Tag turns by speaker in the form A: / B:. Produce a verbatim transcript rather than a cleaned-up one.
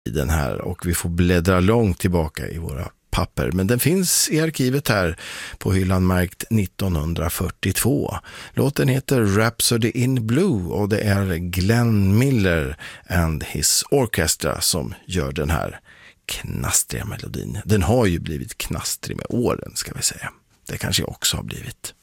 A: den här och vi får bläddra långt tillbaka i våra papper. Men den finns i arkivet här på hyllan märkt nittonhundrafyrtiotvå. Låten heter Rhapsody in Blue och det är Glenn Miller and his orchestra som gör den här knastriga melodin. Den har ju blivit knastrig med åren, ska vi säga. Det kanske jag också har blivit.